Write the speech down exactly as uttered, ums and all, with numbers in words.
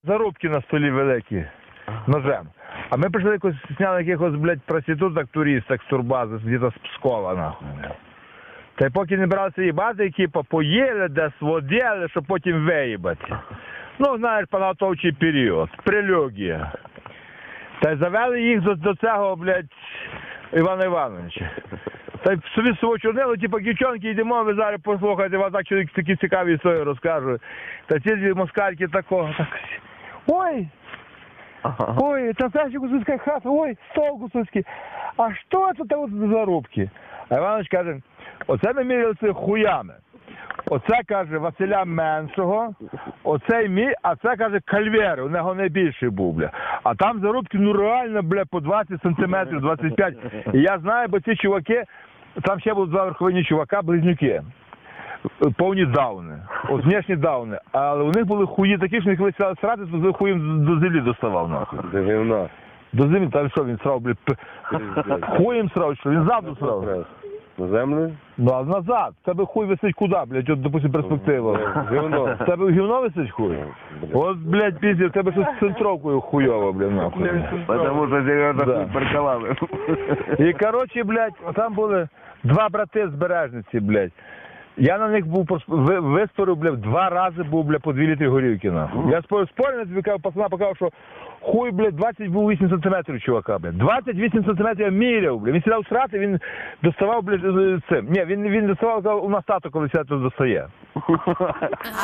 зарубки на столі великі, ножем. А ми прийшли якось, сняли якихось, блядь, проституток, туристок з турбази, где-то з Пскова, нахуй. Та й поки не бралися їбати, екіпа, поїли десь, воділи, щоб потім виїбати. Ну, знаєш, підготовчий період, прелюдія. Та й завели їх до, до цього, блядь, Івана Івановича. Та й собі свого чорнило, типу, дівчонки, йдемо, ви зараз послухайте, вам так чоловік такі цікаві історії розкажу. Та ці дві москальки такого, так, ой, ой, это настоящая гусарская хата, ой, стол гусарский, а что это там вот за зарубки? А Іванович каже, оце ми мірялися хуями. Оце, каже, Василя Меншого, оцей мій, а це, каже, Кальвери, у нього найбільший був, бля. А там зарубки, ну реально, бля, по двадцять сантиметрів, двадцять п'ять. І я знаю, бо ці чуваки, там ще були два верховні чувака, близнюки. Повні дауни, от внешні дауни. Але у них були хуї такі, що коли сяли срати, то хуєм до землі доставав, нахуй. До гівна. До землі, там що, він срав, блядь, хуєм срав, що, він ззаду срав. На землю? Ну, а назад. В тебе хуй висить куди, блядь, от, допустим, перспектива. Гівно. В тебе гівно висить хуй? От, блядь, пізді, в тебе щось з центровкою хуйово, блядь, нахуй. Потому що зерна Да. хуй паркували. І, коротше, блядь, там були два брати з Бережниці, блядь. Я на них був, ви- виспорив, блядь, два рази був, блядь, по дві літри горілки, нахуй. Я спорив, спорив, тобі кажу, пацана показав, що хуй, блядь, двадцять був вісім сантиметрів, чувака, блядь. двадцять вісім сантиметрів я міряв, блядь. Він сідав срати, він доставав, блядь, з- цим. Ні, він, він доставав, казав, у нас тато, коли сяде, то достає.